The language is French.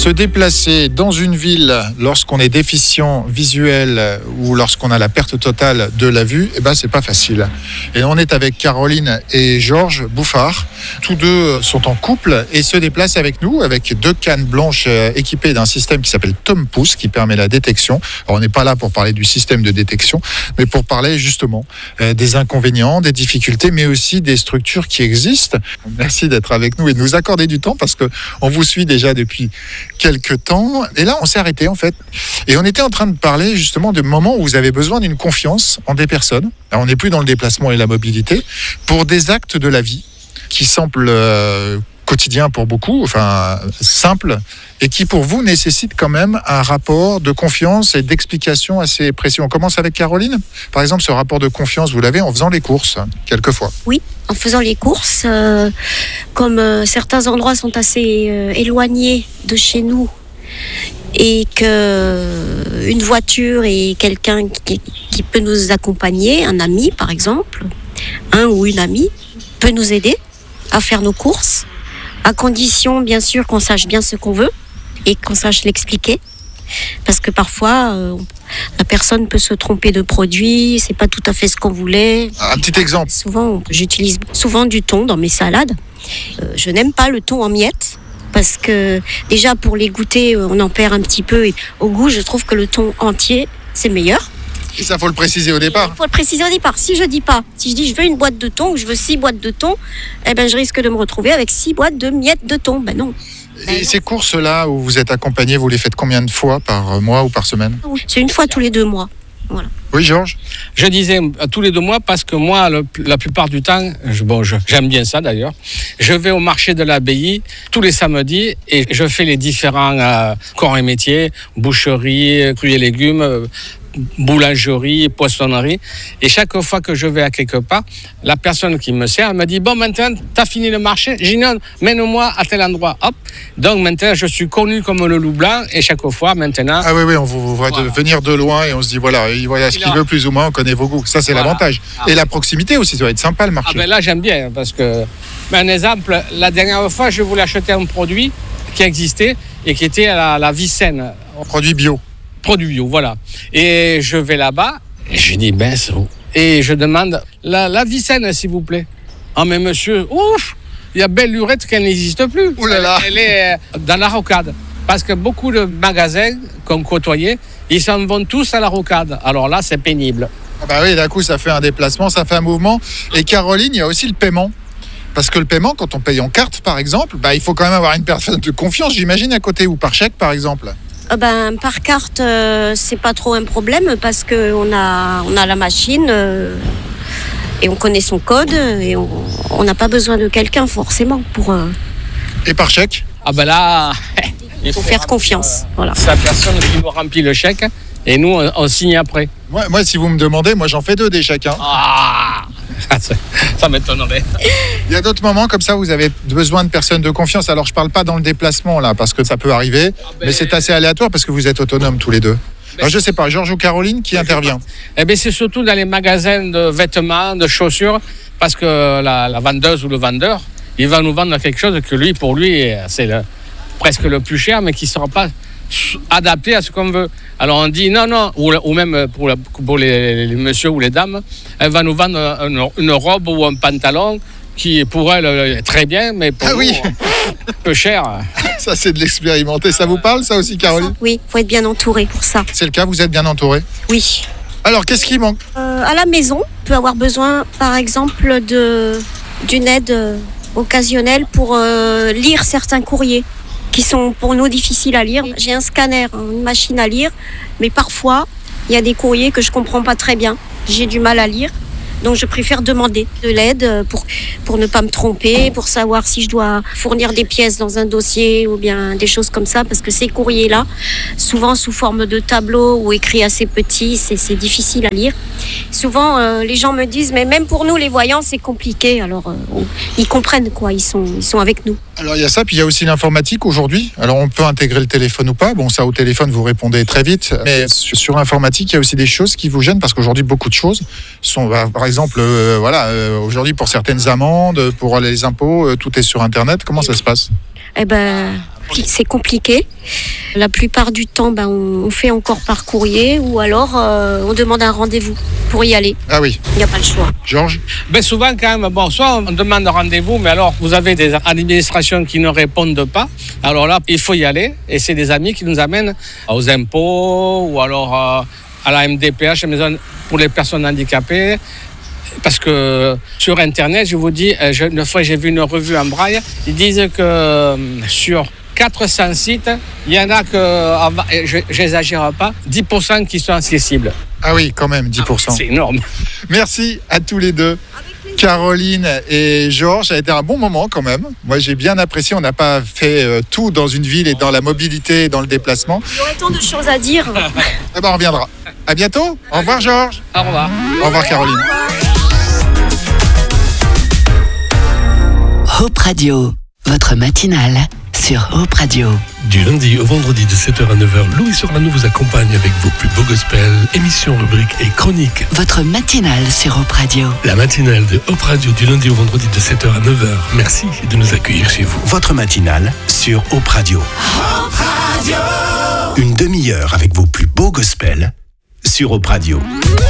Se déplacer dans une ville lorsqu'on est déficient visuel ou lorsqu'on a la perte totale de la vue, c'est pas facile. Et on est avec Caroline et Georges Bouffard. Tous deux sont en couple et se déplacent avec nous avec 2 cannes blanches équipées d'un système qui s'appelle Tom Pouce qui permet la détection. Alors, on n'est pas là pour parler du système de détection, mais pour parler justement des inconvénients, des difficultés, mais aussi des structures qui existent. Merci d'être avec nous et de nous accorder du temps parce qu'on vous suit déjà depuis quelques temps. Et là, on s'est arrêté en fait. Et on était en train de parler justement de moments où vous avez besoin d'une confiance en des personnes. Alors, on n'est plus dans le déplacement et la mobilité pour des actes de la vie qui semblent quotidiens pour beaucoup, enfin simples, et qui pour vous nécessitent quand même un rapport de confiance et d'explication assez précis. On commence avec Caroline. Par exemple, ce rapport de confiance, vous l'avez en faisant les courses, quelquefois. Oui, en faisant les courses, comme certains endroits sont assez éloignés de chez nous et qu'une voiture et quelqu'un qui peut nous accompagner, un ami par exemple, un ou une amie, peut nous aider à faire nos courses, à condition bien sûr qu'on sache bien ce qu'on veut et qu'on sache l'expliquer. Parce que parfois, la personne peut se tromper de produit, c'est pas tout à fait ce qu'on voulait. Un petit exemple. J'utilise souvent du thon dans mes salades. Je n'aime pas le thon en miettes parce que déjà pour les goûter, on en perd un petit peu. Et au goût, je trouve que le thon entier, c'est meilleur. Et ça, faut le préciser au départ. Il faut le préciser au départ. Si je dis je veux une boîte de thon ou je veux 6 boîtes de thon, je risque de me retrouver avec 6 boîtes de miettes de thon. Non. Et ces courses-là où vous êtes accompagné, vous les faites combien de fois par mois ou par semaine ? C'est une fois tous les 2 mois. Voilà. Oui, Georges ? Je disais tous les 2 mois parce que moi, la plupart du temps, j'aime bien ça d'ailleurs, je vais au marché de l'abbaye tous les samedis et je fais les différents corps et métiers, boucherie, fruits et légumes, boulangerie, poissonnerie. Et chaque fois que je vais à quelque part, la personne qui me sert, elle me dit « Bon, maintenant, t'as fini le marché ?» J'ai dit « Non, mène-moi à tel endroit. » Hop. Donc maintenant, je suis connu comme le loup blanc et chaque fois, maintenant... Ah oui, on vous voit venir de loin et on se dit voilà ce qu'il veut plus ou moins, on connaît vos goûts. Ça, c'est l'avantage. Et la proximité aussi, ça va être sympa le marché. Là, j'aime bien parce que... un exemple, la dernière fois, je voulais acheter un produit qui existait et qui était à la Vicenne. Produit bio, voilà. Et je vais là-bas, et je dis, et je demande, la Vicenne, s'il vous plaît. Ah, mais monsieur, il y a belle lurette qu'elle n'existe plus. Ouh là là. Elle est dans la rocade. Parce que beaucoup de magasins qu'on côtoyait, ils s'en vont tous à la rocade. Alors là, c'est pénible. Ah oui, d'un coup, ça fait un déplacement, ça fait un mouvement. Et Caroline, il y a aussi le paiement. Parce que le paiement, quand on paye en carte, par exemple, il faut quand même avoir une personne de confiance, j'imagine, à côté, ou par chèque, par exemple. Par carte, c'est pas trop un problème parce qu'on a la machine et on connaît son code et on n'a pas besoin de quelqu'un forcément pour... Et par chèque ? Là, il faut faire confiance. Voilà. C'est la personne qui nous remplit le chèque et nous, on signe après. Moi, si vous me demandez, j'en fais 2 des chèques. Ça m'étonnerait. Il y a d'autres moments comme ça où vous avez besoin de personnes de confiance. Alors, je ne parle pas dans le déplacement, là, parce que ça peut arriver, mais c'est assez aléatoire parce que vous êtes autonomes tous les deux. Alors, je ne sais pas, Georges ou Caroline, qui intervient ? C'est surtout dans les magasins de vêtements, de chaussures, parce que la vendeuse ou le vendeur, il va nous vendre quelque chose que pour lui, c'est presque le plus cher, mais qui ne sera pas adapté à ce qu'on veut. Alors on dit non, ou même pour les messieurs ou les dames, elle va nous vendre une robe ou un pantalon qui pour elle est très bien, mais pour nous, un peu cher. Ça, c'est de l'expérimenter. Ça vous parle, ça aussi, Caroline ? Oui, il faut être bien entouré pour ça. C'est le cas, vous êtes bien entouré ? Oui. Alors, qu'est-ce qui manque ? À la maison, on peut avoir besoin, par exemple, d'une aide occasionnelle pour lire certains courriers qui sont pour nous difficiles à lire. J'ai un scanner, une machine à lire, mais parfois, il y a des courriers que je ne comprends pas très bien. J'ai du mal à lire, donc je préfère demander de l'aide pour ne pas me tromper, pour savoir si je dois fournir des pièces dans un dossier ou bien des choses comme ça, parce que ces courriers-là, souvent sous forme de tableau ou écrits assez petits, c'est difficile à lire. Souvent, les gens me disent, mais même pour nous, les voyants, c'est compliqué. Alors, ils comprennent, quoi. Ils sont avec nous. Alors, il y a ça, puis il y a aussi l'informatique aujourd'hui. Alors, on peut intégrer le téléphone ou pas. Bon, ça, au téléphone, vous répondez très vite. Mais sur l'informatique, il y a aussi des choses qui vous gênent, parce qu'aujourd'hui, beaucoup de choses sont, par exemple, aujourd'hui, pour certaines amendes, pour les impôts, tout est sur Internet. Comment ça se passe ? c'est compliqué. La plupart du temps, on fait encore par courrier ou alors on demande un rendez-vous pour y aller. Ah oui. Il n'y a pas le choix. Georges? Souvent quand même, soit on demande un rendez-vous, mais alors vous avez des administrations qui ne répondent pas. Alors là, il faut y aller et c'est des amis qui nous amènent aux impôts ou alors à la MDPH, la maison pour les personnes handicapées. Parce que sur Internet, je vous dis, une fois j'ai vu une revue en braille, ils disent que sur 400 sites, il y en a que, je n'exagère pas, 10% qui sont accessibles. Ah oui, quand même, 10%. C'est énorme. Merci à tous les deux. Caroline et Georges, ça a été un bon moment quand même. Moi, j'ai bien apprécié. On n'a pas fait tout dans une ville et dans la mobilité et dans le déplacement. Il y aurait tant de choses à dire. On reviendra. À bientôt. Au revoir, Georges. Au revoir. Au revoir, Caroline. Hope Radio, votre matinale sur Hope Radio. Du lundi au vendredi de 7h à 9h, Louis Sorano vous accompagne avec vos plus beaux gospels, émissions, rubriques et chroniques. Votre matinale sur Hope Radio. La matinale de Hope Radio du lundi au vendredi de 7h à 9h. Merci de nous accueillir chez vous. Votre matinale sur Hope Radio. Hope Radio. Une demi-heure avec vos plus beaux gospels sur Hope Radio.